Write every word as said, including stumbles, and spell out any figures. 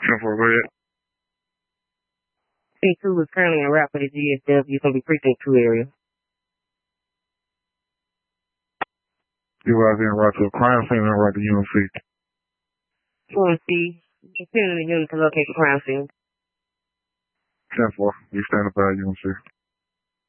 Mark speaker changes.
Speaker 1: ten four, go ahead.
Speaker 2: C two is currently in route for the G S W. It's going to be precinct two area.
Speaker 1: You guys in route to a crime scene and route to U M C.
Speaker 2: U M C, sending the unit to locate the crime scene.
Speaker 1: ten four, you standing by U M C.